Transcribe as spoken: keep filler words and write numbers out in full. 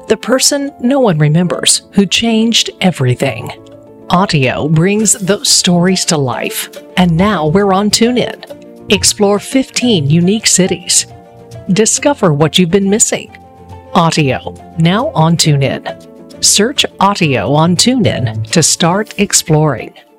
the person no one remembers who changed everything. Audio brings those stories to life, and now we're on TuneIn. Explore fifteen unique cities. Discover what you've been missing. Audio, now on TuneIn. Search Audio on TuneIn to start exploring.